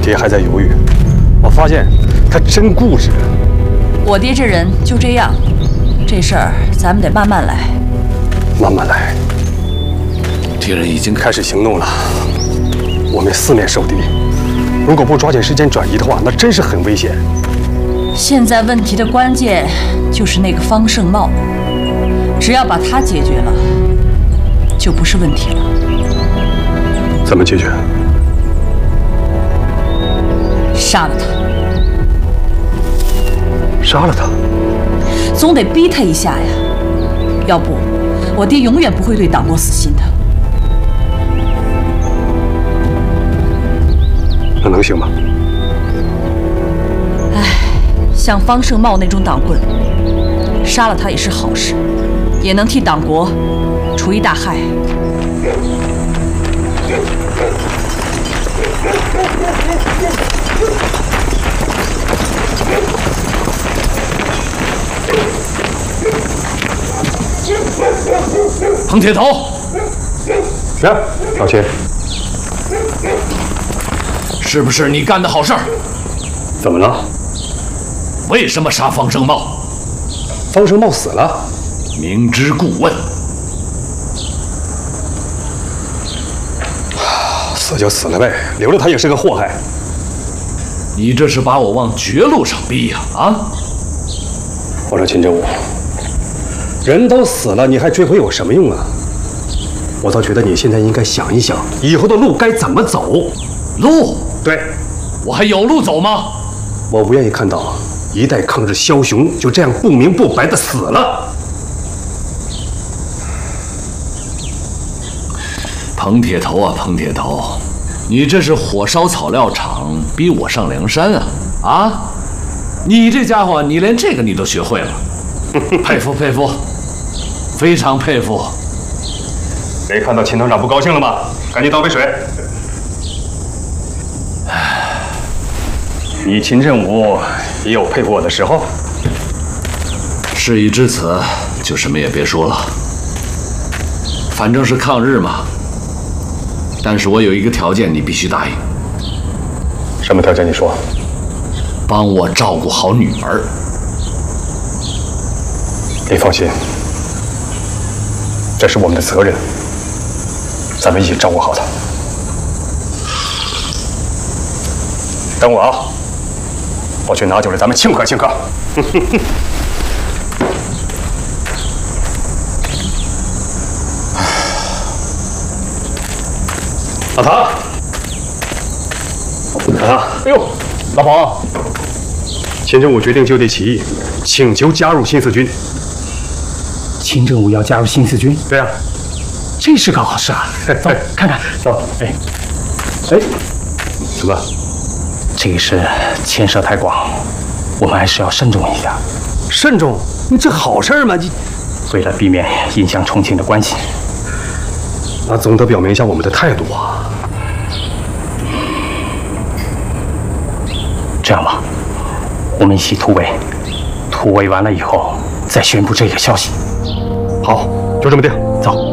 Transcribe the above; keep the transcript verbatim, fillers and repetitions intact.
爹还在犹豫，我发现他真固执。 我爹这人就这样，这事儿咱们得慢慢来。 慢慢来。敌人已经开始行动了，我们四面受敌，如果不抓紧时间转移的话，那真是很危险。 现在问题的关键就是那个方胜茂，只要把他解决了，就不是问题了。 怎么解决？ 杀了他。 杀了他？ 总得逼他一下呀，要不我爹永远不会对党国死心的。 那能行吗？ 唉，像方胜茂那种党棍，杀了他也是好事，也能替党国除一大害。 彭铁头， 是，老秦。 是不是你干的好事儿？ 怎么了？ 为什么杀方胜茂？ 方胜茂死了， 明知故问。 死就死了呗，留着他也是个祸害。 你这是把我往绝路上逼呀！啊！ 我说秦正武，人都死了，你还追回有什么用啊？我倒觉得你现在应该想一想，以后的路该怎么走。 路？ 对， 我还有路走吗？ 我不愿意看到一代抗日枭雄就这样不明不白的死了。 彭铁头啊，彭铁头，你这是火烧草料场，逼我上梁山啊！啊，你这家伙，你连这个你都学会了，佩服佩服，非常佩服。 没看到秦团长不高兴了吗？赶紧倒杯水。你秦振武也有佩服我的时候。 事已至此，就什么也别说了。反正是抗日嘛。但是我有一个条件，你必须答应。 什么条件？你说。 帮我照顾好女儿。 你放心，这是我们的责任，咱们一起照顾好她。等我啊，我去拿酒来，咱们庆贺庆贺。老唐，老唐，哎呦，老彭，秦振武决定就地起义，请求加入新四军。 秦振武要加入新四军？ 对啊， 这是个好事啊！走，看看， 走。 哎， 哎，什么？ 这个事牵涉太广，我们还是要慎重一下。 慎重？你这好事吗？你为了避免影响重庆的关系， 那总得表明一下我们的态度啊。 这样吧，我们一起突围，突围完了以后再宣布这个消息。 好，就这么定。 走。